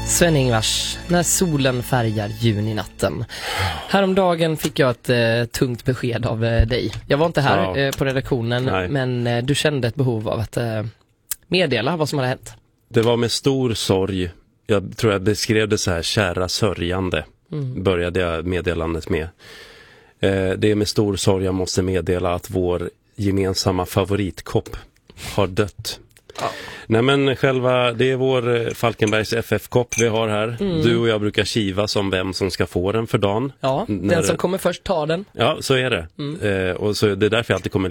Sven-Ingvars, när solen färgar juninatten. Häromdagen fick jag ett tungt besked av dig. Jag var inte här på redaktionen, men du kände ett behov av att meddela vad som hade hänt. Det var med stor sorg. Jag tror jag beskrev det så här: kära sörjande. Började jag meddelandet med. Det är med stor sorg jag måste meddela att vår gemensamma favoritkopp har dött. Ja. Nej, men själva, det är vår Falkenbergs FF-kopp vi har här. Du och jag brukar kiva som vem som ska få den för dagen. Ja, den som kommer först tar den. Ja, så är det. Och så det är därför jag alltid kommer